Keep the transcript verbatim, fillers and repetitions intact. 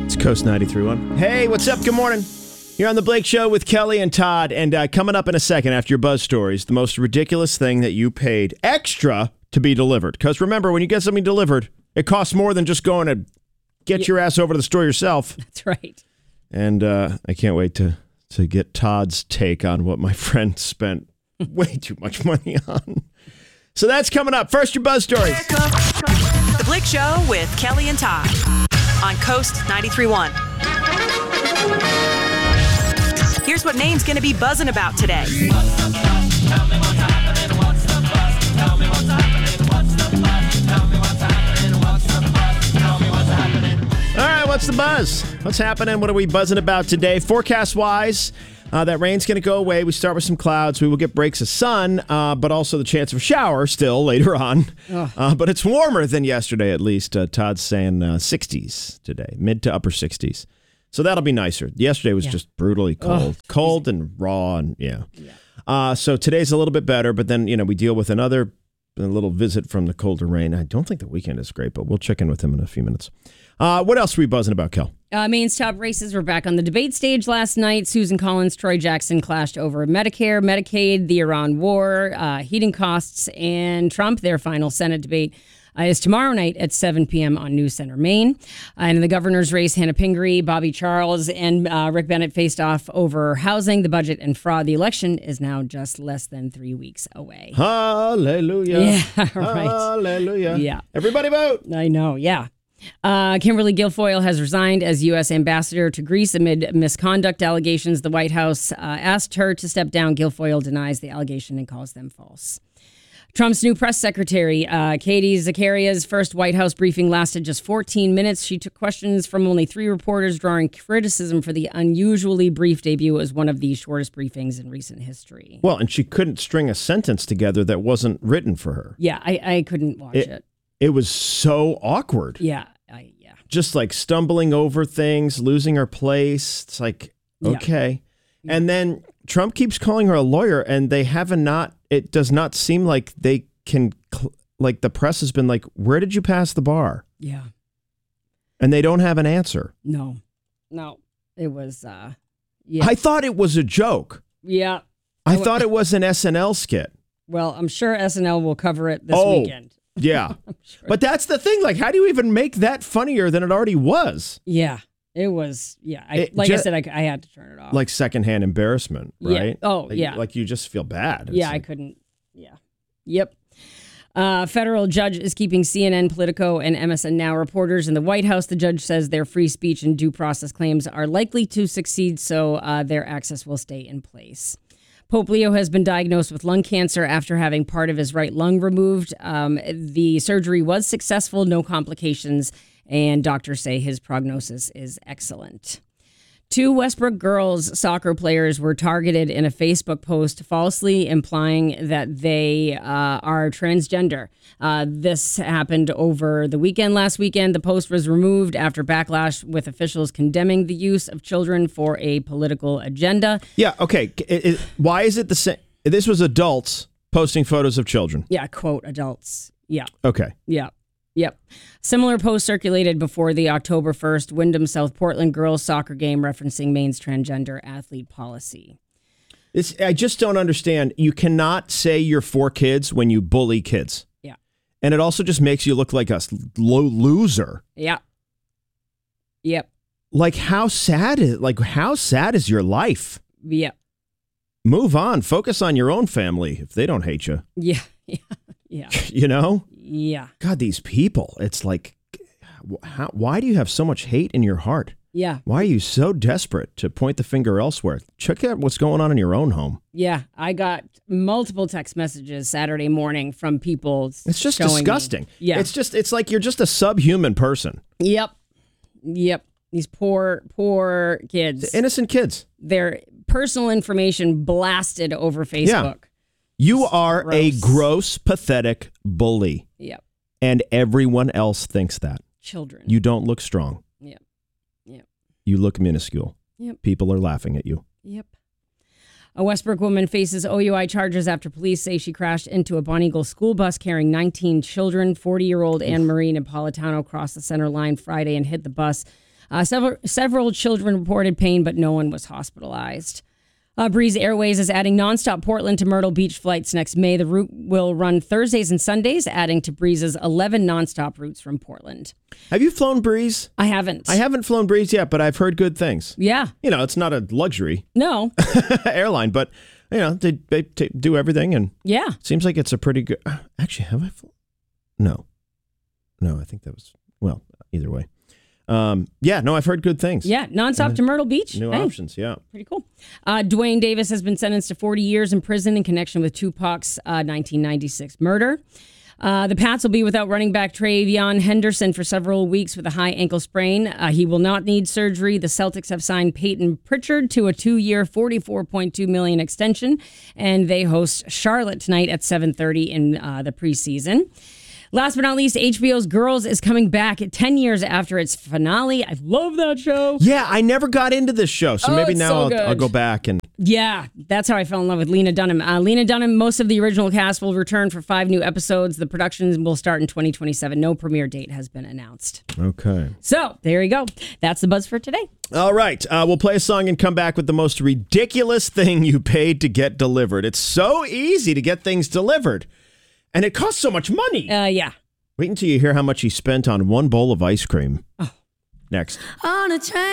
It's Coast ninety-three point one. Hey, what's up? Good morning. You're on The Blake Show with Kelly and Todd. And uh, coming up in a second after your Buzz Stories, the most ridiculous thing that you paid extra to be delivered. Because remember, when you get something delivered, it costs more than just going to get yeah. your ass over to the store yourself. That's right. And uh, I can't wait to, to get Todd's take on what my friend spent way too much money on. So that's coming up. First, your Buzz Stories. The Blake Show with Kelly and Todd on Coast ninety-three point one. Here's what Maine's going to be buzzing about today. All right, what's the buzz? What's happening? What are we buzzing about today? Forecast-wise, uh, that rain's going to go away. We start with some clouds. We will get breaks of sun, uh, but also the chance of a shower still later on. Uh, but it's warmer than yesterday, at least. Uh, Todd's saying uh, sixties today, mid to upper sixties. So that'll be nicer. Yesterday was yeah. just brutally cold. Oh, cold and raw, and yeah. yeah. Uh, so today's a little bit better, but then, you know, we deal with another a little visit from the colder rain. I don't think the weekend is great, but we'll check in with him in a few minutes. Uh, what else are we buzzing about, Kel? Uh, Maine's top races were back on the debate stage last night. Susan Collins, Troy Jackson clashed over Medicare, Medicaid, the Iran war, uh, heating costs, and Trump. Their final Senate debate uh, is tomorrow night at seven p.m. on News Center, Maine. Uh, and in the governor's race, Hannah Pingree, Bobby Charles, and uh, Rick Bennett faced off over housing, the budget, and fraud. The election is now just less than three weeks away. Hallelujah. Yeah, right. Hallelujah. Yeah. Everybody vote. I know, yeah. Uh, Kimberly Guilfoyle has resigned as U S ambassador to Greece amid misconduct allegations. The White House uh, asked her to step down. Guilfoyle denies the allegation and calls them false. Trump's new press secretary, uh, Katie Zacharias' first White House briefing lasted just fourteen minutes. She took questions from only three reporters, drawing criticism for the unusually brief debut. It was one of the shortest briefings in recent history. Well, and she couldn't string a sentence together that wasn't written for her. Yeah, I, I couldn't watch it. it. It was so awkward. Yeah, I, yeah. Just like stumbling over things, losing her place. It's like, okay. Yeah. And then Trump keeps calling her a lawyer, and they have not, it does not seem like they can, like the press has been like, where did you pass the bar? Yeah. And they don't have an answer. No, no, it was, uh, yeah. I thought it was a joke. Yeah. I thought it was an S N L skit. Well, I'm sure S N L will cover it this oh, weekend. Yeah. Sure. But that's the thing. Like, how do you even make that funnier than it already was? Yeah. It was, yeah. I, it like just, I said, I, I had to turn it off. Like secondhand embarrassment, right? Yeah. Oh, like, yeah. Like you just feel bad. It's yeah, like, I couldn't. Yeah. Yep. Uh, federal judge is keeping C N N, Politico, and M S N Now reporters in the White House. The judge says their free speech and due process claims are likely to succeed, so uh, their access will stay in place. Pope Leo has been diagnosed with lung cancer after having part of his right lung removed. Um, the surgery was successful, no complications, and doctors say his prognosis is excellent. Two Westbrook girls soccer players were targeted in a Facebook post falsely implying that they uh, are transgender. Uh, this happened over the weekend. Last weekend, the post was removed after backlash with officials condemning the use of children for a political agenda. Yeah, okay. It, it, why is it the same? This was adults posting photos of children. Yeah, quote, adults. Yeah. Okay. Yeah. Yep. Similar post circulated before the October first Wyndham South Portland girls soccer game referencing Maine's transgender athlete policy. It's, I just don't understand. You cannot say you're for kids when you bully kids. Yeah. And it also just makes you look like a low loser. Yeah. Yep. Like how sad is like how sad is your life? Yep. Move on. Focus on your own family if they don't hate you. Yeah. Yeah. Yeah. You know? Yeah. God, these people. It's like, how, why do you have so much hate in your heart? Yeah. Why are you so desperate to point the finger elsewhere? Check out what's going on in your own home. Yeah. I got multiple text messages Saturday morning from people. It's just disgusting. Me. Yeah. It's just, it's like you're just a subhuman person. Yep. Yep. These poor, poor kids. The innocent kids. Their personal information blasted over Facebook. Yeah. You are gross. a gross, pathetic bully. Yep. And everyone else thinks that. Children. You don't look strong. Yep. Yep. You look minuscule. Yep. People are laughing at you. Yep. A Westbrook woman faces O U I charges after police say she crashed into a Bonny Eagle school bus carrying nineteen children. forty-year-old Anne Marie Napolitano crossed the center line Friday and hit the bus. Uh, several, several children reported pain, but no one was hospitalized. Uh, Breeze Airways is adding nonstop Portland to Myrtle Beach flights next May. The route will run Thursdays and Sundays, adding to Breeze's eleven nonstop routes from Portland. Have you flown Breeze? I haven't. I haven't flown Breeze yet, but I've heard good things. Yeah. You know, it's not a luxury No. airline, but, you know, they, they t- do everything, and Yeah. it seems like it's a pretty good... Actually, have I flown? No. No, I think that was... Well, either way. Um, yeah, no, I've heard good things. Yeah. Nonstop uh, to Myrtle Beach. New hey. options, yeah. Pretty cool. Uh, Dwayne Davis has been sentenced to forty years in prison in connection with Tupac's uh, nineteen ninety-six murder. Uh, the Pats will be without running back Travion Henderson for several weeks with a high ankle sprain. Uh, he will not need surgery. The Celtics have signed Peyton Pritchard to a two-year, forty-four point two million dollars extension, and they host Charlotte tonight at seven thirty in uh, the preseason. Last but not least, H B O's Girls is coming back ten years after its finale. I love that show. Yeah, I never got into this show, so Oh, maybe it's now so I'll, good. I'll go back and... Yeah, that's how I fell in love with Lena Dunham. Uh, Lena Dunham, most of the original cast will return for five new episodes. The production will start in twenty twenty-seven. No premiere date has been announced. Okay. So there you go. That's the buzz for today. All right. Uh, we'll play a song and come back with the most ridiculous thing you paid to get delivered. It's so easy to get things delivered, and it costs so much money. Uh, yeah. Wait until you hear how much he spent on one bowl of ice cream. Oh. Next. On a train.